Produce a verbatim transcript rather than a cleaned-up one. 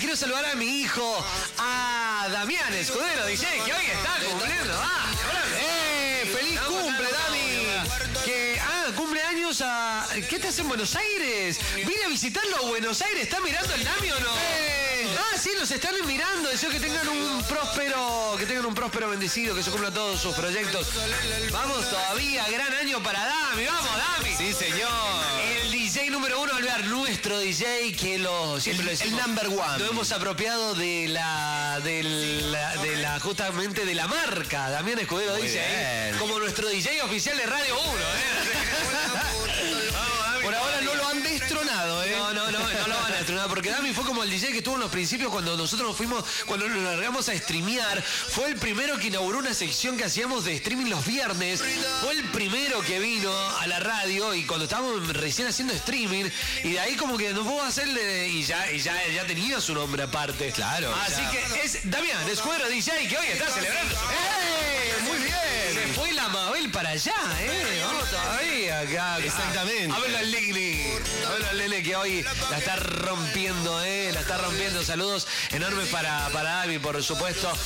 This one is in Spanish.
quiero saludar a mi hijo, a Damián Escudero, D J, que hoy está cumpliendo. Ah, ¡Eh! ¡Feliz cumple, Dami! Que, ah, cumpleaños a... ¿Qué te hace en Buenos Aires? Vine a visitarlo a Buenos Aires. ¿Está mirando el Dami o no? Eh. Ah, sí, los están mirando. Deseo que tengan un próspero, que tengan un próspero bendecido, que se cumplan todos sus proyectos. Vamos todavía, gran año para Dami. ¡Vamos, Dami! Sí, señor. El D J número uno, Alvear, nuestro D J, que lo siempre el, lo decimos, el number one. Lo hemos apropiado de la, de la, de la justamente de la marca. Damián Escudero Muy dice bien. ahí, como nuestro D J oficial de Radio uno. ¿eh? Vamos, Por ahora no lo han destronado, ¿eh? No, no, no, no lo van a destronar, porque Dami fue como el D J que estuvo en los principios cuando nosotros nos fuimos, cuando nos largamos a streamear. Fue el primero que inauguró una sección que hacíamos de streaming los viernes. Fue el primero que vino a la radio y cuando estábamos recién haciendo streaming, y de ahí como que nos pudo hacerle, y ya, y ya, ya tenía su nombre aparte. Claro. Así ya. que es Damián Escudero D J, que hoy está celebrando. ¡Eh! Muy bien. Se fue la Mabel para allá, ¿eh? Vamos todavía acá. Exactamente. Habla al Lili. Habla al Lele que hoy la está rompiendo, ¿eh? La está rompiendo. Saludos enormes para, para Dami, por supuesto.